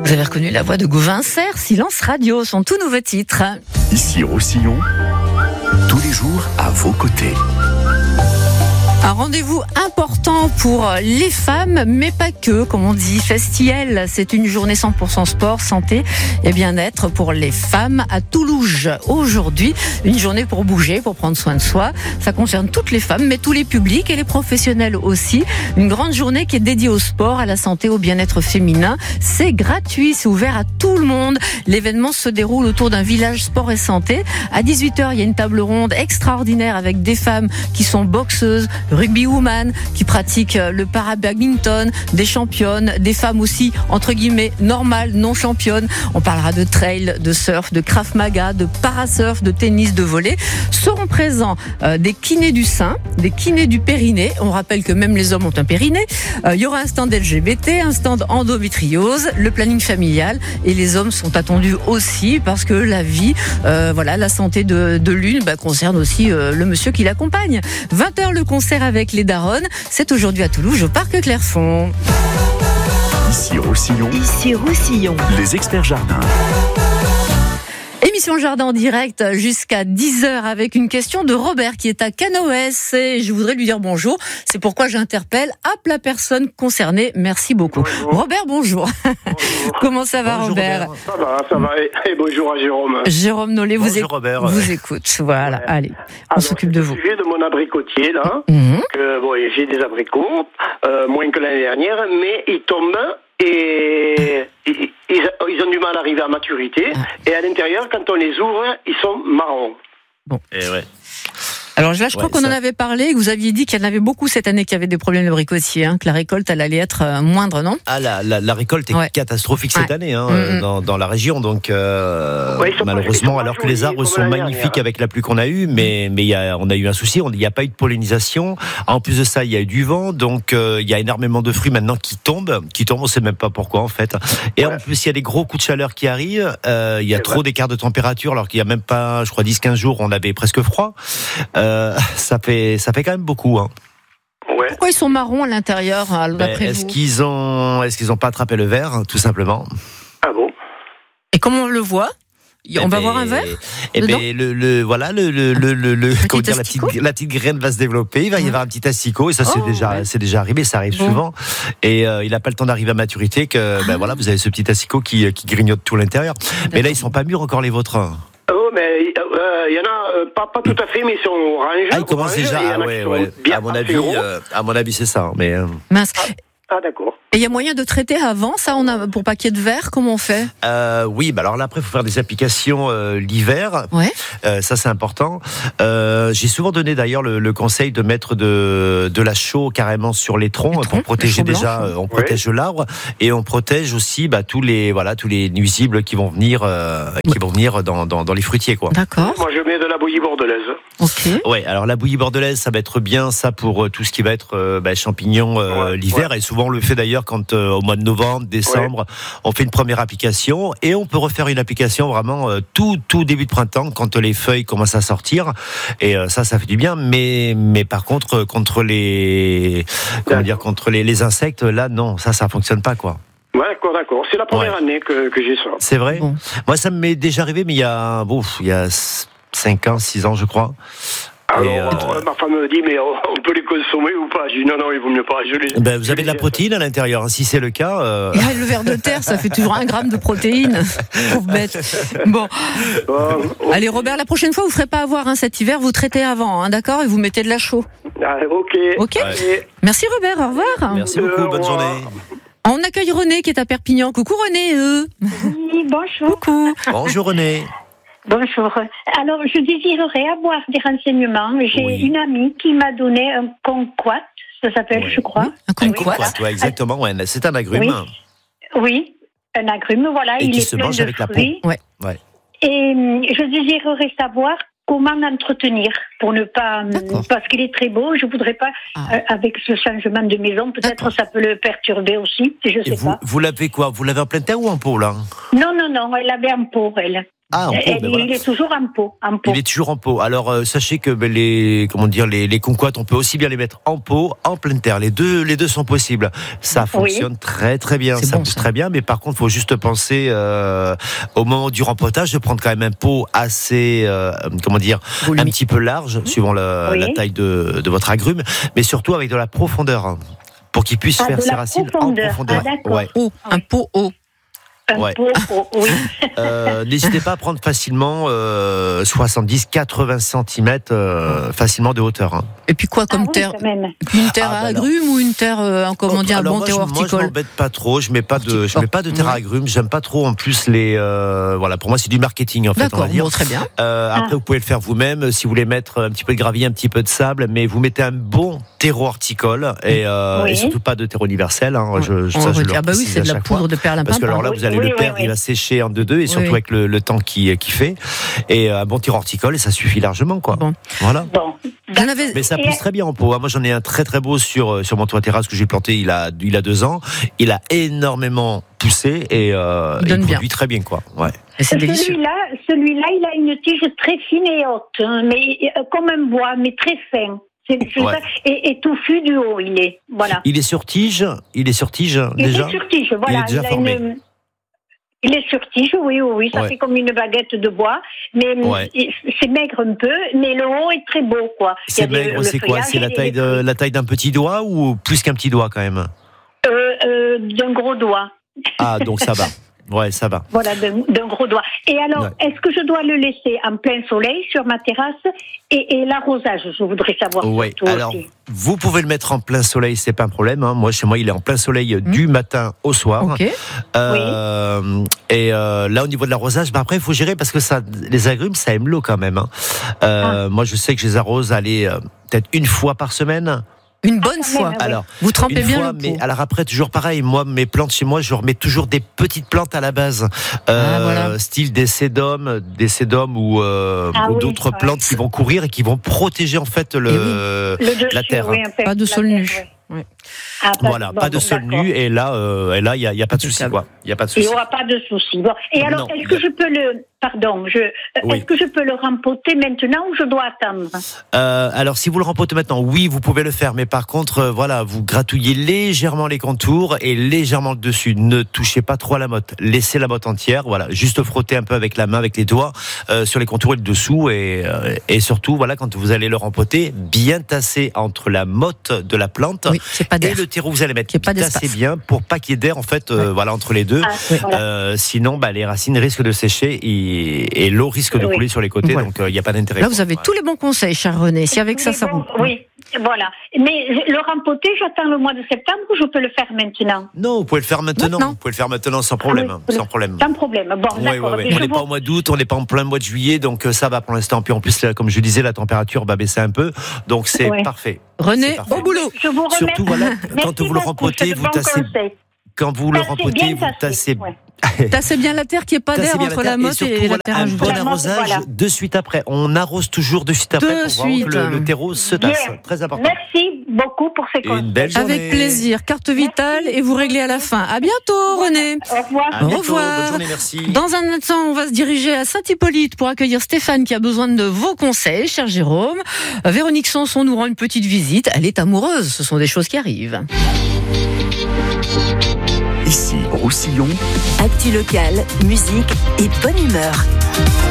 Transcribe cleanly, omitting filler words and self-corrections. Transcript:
Vous avez reconnu la voix de Gauvin Serre, Silence Radio, son tout nouveau titre. Ici Roussillon, tous les jours à vos côtés. Un rendez-vous important pour les femmes, mais pas que, comme on dit. Festiel, c'est une journée 100% sport, santé et bien-être pour les femmes à Toulouse. Aujourd'hui, une journée pour bouger, pour prendre soin de soi. Ça concerne toutes les femmes, mais tous les publics et les professionnels aussi. Une grande journée qui est dédiée au sport, à la santé, au bien-être féminin. C'est gratuit, c'est ouvert à tout le monde. L'événement se déroule autour d'un village sport et santé. À 18h, il y a une table ronde extraordinaire avec des femmes qui sont boxeuses, rugbywoman, qui pratiquent le para-badminton, des championnes, des femmes aussi, entre guillemets, normales, non championnes. On parlera de trail, de surf, de krav maga, de parasurf, de tennis, de volley. Seront présents des kinés du sein, des kinés du périnée. On rappelle que même les hommes ont un périnée. Il y aura un stand LGBT, un stand endométriose, le planning familial. Et les hommes sont attendus aussi parce que la vie, la santé de l'une concerne aussi le monsieur qui l'accompagne. 20h, le concert avec les Daronnes. C'est aujourd'hui à Toulouse, au Parc Clairefonds. Ici Roussillon. Ici Roussillon. Les experts jardins. Émission Jardin en direct jusqu'à 10h avec une question de Robert qui est à Canoës et je voudrais lui dire bonjour. C'est pourquoi j'interpelle la personne concernée. Merci beaucoup. Bonjour. Robert, bonjour. Comment ça va, Bonjour, Robert? Ça va. Et bonjour à Jérôme. Jérôme Nollet Bonjour, Robert. vous écoute. Voilà, allez, on s'occupe de vous. Au sujet de mon abricotier, là, j'ai des abricots, moins que l'année dernière, mais ils tombent et ils ont du mal à arriver à maturité. Et à l'intérieur, quand on les ouvre, ils sont marrons. Bon. Et ouais. Alors là, je crois qu'on en avait parlé, que vous aviez dit qu'il y en avait beaucoup cette année qui avaient des problèmes d'abricotier, que la récolte, elle allait être moindre, non? Ah, la récolte est catastrophique cette année dans la région, donc malheureusement, alors que les arbres sont magnifiques avec la pluie qu'on a eue, mais on a eu un souci, il n'y a pas eu de pollinisation. En plus de ça, il y a eu du vent, donc il y a énormément de fruits maintenant qui tombent, on ne sait même pas pourquoi en fait. Et en plus, il y a des gros coups de chaleur qui arrivent, il y a trop d'écart de température, alors qu'il n'y a même pas, je crois, 10-15 jours, on avait presque froid. Ça fait quand même beaucoup. Ouais. Pourquoi ils sont marrons à l'intérieur, d'après vous? Est-ce qu'ils ont pas attrapé le verre, tout simplement? Ah bon? Et comment on le voit? On va voir un verre dedans? La petite graine va se développer, il va y avoir un petit asticot, et ça c'est déjà arrivé, ça arrive souvent. Et il n'a pas le temps d'arriver à maturité que vous avez ce petit asticot qui grignote tout l'intérieur. Mais là ils sont pas mûrs encore les vôtres. Oh, mais il y en a pas tout à fait, mais ils sont orange. Ah, ils commencent déjà. À mon avis, c'est ça. Mais mince. Ah, d'accord. Et il y a moyen de traiter avant ça, pour pas qu'il y ait de verre, comment on fait? Oui, alors là après il faut faire des applications l'hiver. Ouais. Ça c'est important. J'ai souvent donné d'ailleurs le conseil de mettre de la chaux carrément sur les troncs pour protéger déjà. On protège l'arbre et on protège aussi tous les nuisibles qui vont venir dans les fruitiers quoi. D'accord. Moi je mets de la bouillie bordelaise. Ok. Ouais, alors la bouillie bordelaise ça va être bien ça pour tout ce qui va être champignons l'hiver et souvent on le fait d'ailleurs quand au mois de novembre, décembre, on fait une première application et on peut refaire une application vraiment tout début de printemps quand les feuilles commencent à sortir et ça fait du bien. Mais par contre contre les insectes là non ça fonctionne pas quoi. Ouais, d'accord. C'est la première année que j'ai ça. C'est vrai. Bon. Moi ça m'est déjà arrivé mais il y a 5 ans, 6 ans je crois. Alors, ma femme me dit, mais on peut les consommer ou pas? Je dis, non, il vaut mieux pas. Vous avez de la protéine à l'intérieur, si c'est le cas. Le ver de terre, ça fait toujours 1 gramme de protéines. Pauvre bête. Bon. Allez, Robert, la prochaine fois, vous ne ferez pas avoir cet hiver, vous traitez avant, d'accord? Et vous mettez de la chaux. Ah, ok. Ouais. Merci, Robert, au revoir. Merci beaucoup, bonne journée. On accueille René qui est à Perpignan. Coucou, René. Oui, bonjour. Coucou. Bonjour, René. Bonjour. Alors, je désirerais avoir des renseignements. J'ai une amie qui m'a donné un kumquat, ça s'appelle, je crois. Un kumquat, oui, exactement. Ouais, c'est un agrume. Oui, un agrume, voilà. Et il qui est se plein mange de avec fruits. la peau. Ouais. Et je désirerais savoir comment l'entretenir pour ne pas... Parce qu'il est très beau, je voudrais pas, avec ce changement de maison, peut-être ça peut le perturber aussi, je sais pas. Vous l'avez quoi? Vous l'avez en pleine terre ou en pot, là? Non, elle l'avait en pot, elle. Ah, en pot, il est toujours en pot. Il est toujours en pot. Alors, sachez que les kumquats, on peut aussi bien les mettre en pot, en pleine terre. Les deux sont possibles. Ça fonctionne très très bien. Ça pousse très bien, mais par contre, il faut juste penser au moment du rempotage de prendre quand même un pot assez, un petit peu large, suivant la taille de votre agrume, mais surtout avec de la profondeur, pour qu'il puisse faire ses racines en profondeur. Un pot haut. N'hésitez pas à prendre facilement 70-80 cm facilement de hauteur. Et puis quoi comme terre? Une terre à agrumes ou une terre un bon terreau horticole? Moi je m'embête pas trop, je mets pas de terre à agrumes, j'aime pas trop en plus les pour moi c'est du marketing en fait, on va dire. Bon, très bien. Après vous pouvez le faire vous-même si vous voulez mettre un petit peu de gravier, un petit peu de sable, mais vous mettez un bon terreau horticole et surtout pas de terreau universel, c'est de la poudre de perlimpinpin. Parce que alors là vous allez le perdre, il va sécher en 2-2 et surtout avec le temps qui fait, et un bon terreau horticole et ça suffit largement quoi. Voilà. Mais ça pousse très bien en pot. Moi j'en ai un très très beau sur mon toit terrasse que j'ai planté il a 2 ans. Il a énormément poussé et il produit très bien quoi. Ouais. Et c'est délicieux. Celui-là, il a une tige très fine et haute, mais comme un bois, mais très fin. Et touffu du haut, il est. Voilà. Il est sur tige déjà. Il est sur tige, voilà. Il est déjà formé. Il est sur tige, oui. Ça fait comme une baguette de bois, mais c'est maigre un peu, mais le haut est très beau, quoi. C'est maigre, c'est quoi? C'est la taille d'un petit doigt ou plus qu'un petit doigt quand même? D'un gros doigt. Ah, donc ça va. Ouais, ça va. Voilà, d'un gros doigt. Et alors, est-ce que je dois le laisser en plein soleil sur ma terrasse et l'arrosage, je voudrais savoir. Oui, alors, vous pouvez le mettre en plein soleil, c'est pas un problème. Moi, chez moi, il est en plein soleil du matin au soir. Okay. Et là, au niveau de l'arrosage, après, il faut gérer parce que les agrumes, ça aime l'eau quand même. Moi, je sais que je les arrose, peut-être une fois par semaine. Une bonne fois. Alors, vous trempez bien le pot. Mais alors après, toujours pareil. Moi, mes plantes chez moi, je remets toujours des petites plantes à la base, style des sédums ou d'autres plantes qui vont courir et qui vont protéger en fait la terre. Pas de sol nu. Pas de sol nu et là il y a pas de souci quoi. Il y a pas de souci. Il y aura pas de souci. Bon. Et alors est-ce que je peux est-ce que je peux le rempoter maintenant ou je dois attendre? Alors si vous le rempotez maintenant, oui, vous pouvez le faire, mais par contre vous gratouillez légèrement les contours et légèrement le dessus. Ne touchez pas trop à la motte. Laissez la motte entière, juste frotter un peu avec la main, avec les doigts sur les contours et le dessous et surtout quand vous allez le rempoter, bien tasser entre la motte de la plante et le terreau que vous allez mettre. Tassez bien pour pas qu'il y ait d'air en fait entre les deux. Sinon les racines risquent de sécher et l'eau risque de couler sur les côtés, donc il n'y a pas d'intérêt. Là vous avez tous les bons conseils, cher René, si avec ça roule. Oui, voilà. Mais le rempoter, j'attends le mois de septembre ou je peux le faire maintenant? Non, vous pouvez le faire maintenant. Vous pouvez le faire maintenant sans problème. Sans problème. Sans problème. Bon, d'accord. On n'est pas au mois d'août, on n'est pas en plein mois de juillet, donc ça va pour l'instant. Puis en plus, comme je disais, la température va baisser un peu, donc c'est parfait. René, au boulot. Je vous remercie. Surtout, quand vous le rempotez, vous tassez. Quand vous le rempotez, vous tassez. Tassez bien la terre, qu'il n'y ait pas d'air entre la motte et la terre. Un bon arrosage de suite après. On arrose toujours de suite après pour voir que le terreau se tasse. Très important. Merci beaucoup pour ces conseils. Une belle journée. Avec plaisir. Carte vitale et vous réglez à la fin. À bientôt, René. Au revoir. Au revoir. Bonne journée, merci. Dans un instant, on va se diriger à Saint-Hippolyte pour accueillir Stéphane qui a besoin de vos conseils, cher Jérôme. Véronique Sanson nous rend une petite visite. Elle est amoureuse. Ce sont des choses qui arrivent. Ici, Roussillon. Actu locale, musique et bonne humeur.